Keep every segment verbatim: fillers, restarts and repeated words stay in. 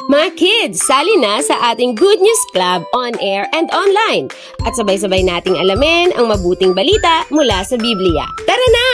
Mga kids, sali na sa ating Good News Club on air and online. At sabay-sabay nating alamin ang mabuting balita mula sa Biblia. Tara na!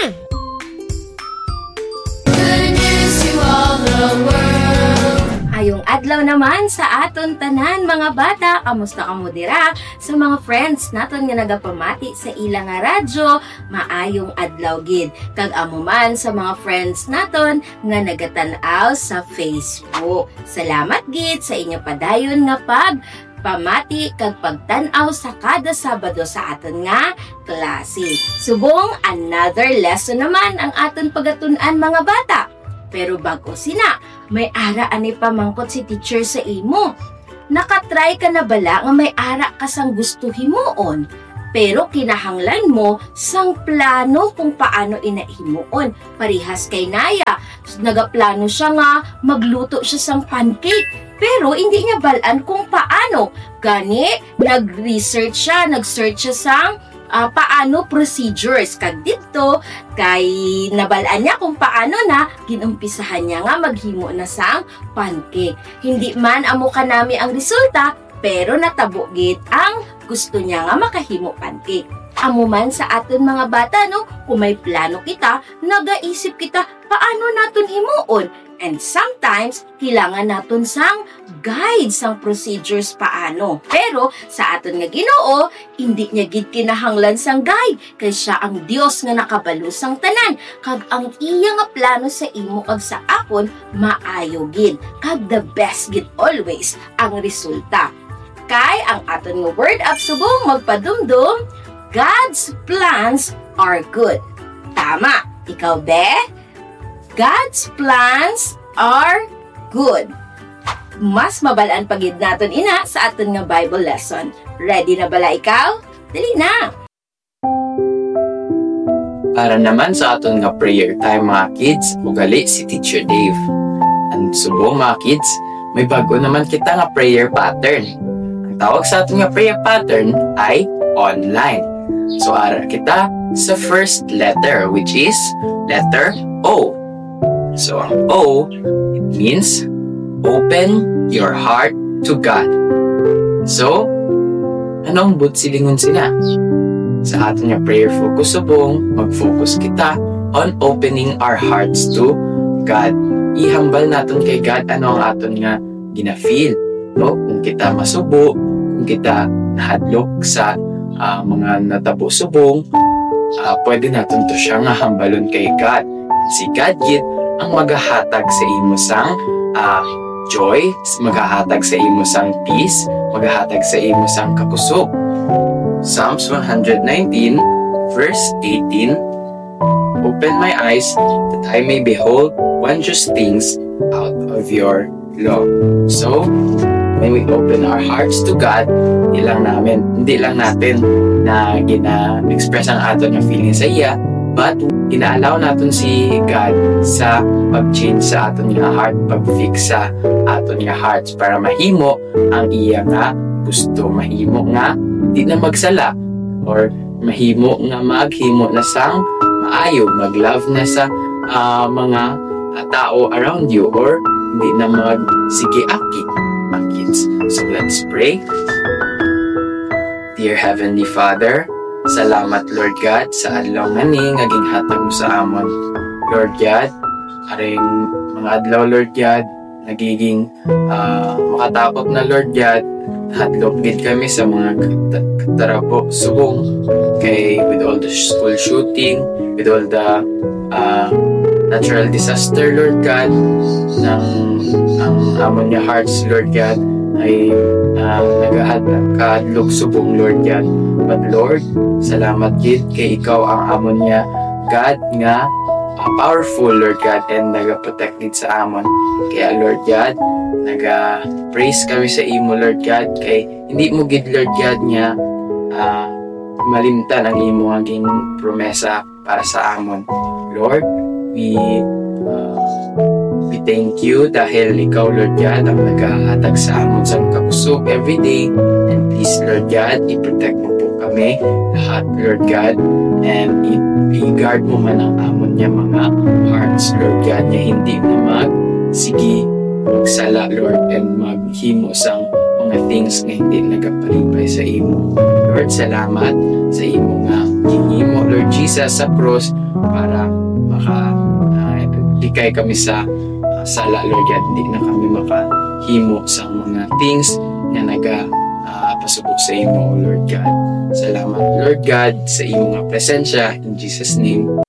Good news to all the world. Ayong adlaw naman sa aton tanan mga bata, kamusta ka mo dira? Sa mga friends naton nga nagapamati sa ilang nga radyo, maayong adlaw gid. Kag amo man sa mga friends naton nga nagatan-aw sa Facebook. Salamat gid sa inyo padayon nga pag pamati kag pagtan-aw sa kada Sabado sa aton nga klase. Subong another lesson naman ang aton pagatun-an mga bata. Pero bago sina, may ara ani pamangkot si teacher sa imo. Nakatry ka na bala nga may ara ka sang gusto himuon, pero kinahanglan mo sang plano kung paano inahimuon. Parihas kay Naya, nagaplano siya nga magluto siya sang pancake, pero hindi niya balaan kung paano. Gani, nag-research siya, nag-search siya sang Uh, paano procedures. Kag dito, kay nabalaan niya kung paano na ginumpisahan niya nga maghimo na sang pancake. Hindi man amo kanami ang resulta, pero natabo gid ang gusto niya nga makahimo pancake. Amo man sa aton mga bata, no, kung may plano kita, nagaisip kita paano naton himuon. And sometimes, kailangan naton sang guide sang procedures paano. Pero sa aton nga Ginoo, hindi niya gid kinahanglan sang guide kay siya ang Dios nga nakabalo sang tanan. Kag ang iya nga plano sa imo kag sa akon maayo gid. Kag the best gid always ang resulta. Kay ang aton nga word up subong magpadumdum, God's plans are good. Tama, ikaw be? God's plans are good. Mas mabalaan pagid naton ina sa aton nga Bible lesson. Ready na bala ikaw? Dali na! Para naman sa aton nga prayer time mga kids, ugali si Teacher Dave. And subong mga kids, may bago naman kita nga prayer pattern. Ang tawag sa aton nga prayer pattern ay online. So ara kita sa first letter, which is letter O. So, ang O, it means open your heart to God. So, anong butsilingon sina? Sa ating nga prayer focus subong, mag-focus kita on opening our hearts to God. Ihambal natin kay God ano ang aton nga gina-feel. No? Kung kita masubo, kung kita nahadlok sa uh, mga natabo subong, uh, pwede natin to siya nga hambalon kay God. And si God gid ang maghahatag sa imo sang uh, joy, maghahatag sa imo sang peace, maghahatag sa imo sang kakusog. Psalms one nineteen, verse eighteen, open my eyes that I may behold wondrous things out of your law. So, when we open our hearts to God, hindi lang namin, hindi lang natin na gina-express ang aton yung feeling sa iya, but ina-allow natin si God sa pag-change sa aton nga heart, pag-fix sa aton nga hearts para mahimo ang iya nga gusto, mahimo nga di na magsala or mahimo nga maghimo na sang maayo, mag-love na sa uh, mga uh, tao around you or hindi na mag-sige-aki ang kids. So let's pray. Dear Heavenly Father, salamat Lord God sa adlaw nga ni nga ginhatag mo sa amon. Lord God, aring mga adlaw Lord God, nagiging uh, makatapok na Lord God, hadlok gid kami sa mga katarabo subong kay with all the school shooting, with all the uh, natural disaster Lord God, ng ang amon nga hearts Lord God ay uh, nagahadlok subong Lord God. But Lord, salamat gid kay ikaw ang amon niya God nga uh, powerful Lord God and naga-protect gid sa amon. Kaya Lord God, naga-praise kami sa imo Lord God kay hindi mo gid Lord God nga uh, malimtan ang imo aging promesa para sa amon. Lord, we uh, we thank you dahil ikaw Lord God ang nagahatag sa amon sa kakusog every day, and please Lord God, i-protect mo po kami lahat Lord God, and i-guard mo man ang amon niya mga hearts Lord God, niya hindi na mag sige magsala, Lord, and maghimo sang mga things nga hindi nagapalipay sa imo. Lord, salamat sa imo nga gihimo, Lord Jesus, sa cross para maka uh, likay kami sa uh, sala, Lord God. Hindi na kami makahimo sa mga things nga naga uh, pasubok sa imo, Lord God. Salamat, Lord God, sa imo nga presensya. In Jesus' name,